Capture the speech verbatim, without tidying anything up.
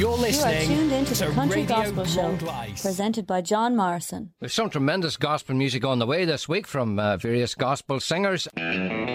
You're You are listening tuned into to the Country Radio Gospel Show, Worldwide. presented by John Morrison. There's some tremendous gospel music on the way this week from uh, various gospel singers.